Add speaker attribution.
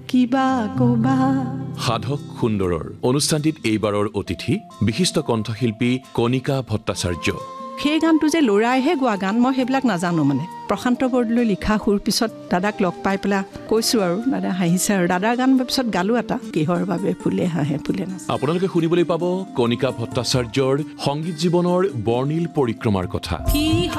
Speaker 1: কিবা কবা
Speaker 2: সাধক সুন্দৰৰ অনুষ্ঠানটিত এইবাৰৰ অতিথি বিশিষ্ট কণ্ঠশিল্পী কণিকা ভট্টাচাৰ্য
Speaker 1: সেই গানটো যে লৰাইহে গোৱা গান মই সেইবিলাক নাজানো মানে প্ৰশান্ত বৰদলৈ লিখা সুৰ পিছত দাদাক লগ পাই পেলাই কৈছো আৰু দাদা হাঁহিছে আৰু দাদাৰ গান পিছত গালো এটা কিহৰ বাবে ফুলে হাঁহে ফুলে না
Speaker 2: আপোনালোকে শুনিবলৈ পাব কণিকা ভট্টাচাৰ্যৰ সংগীত জীৱনৰ বৰ্ণিল পৰিক্ৰমাৰ কথা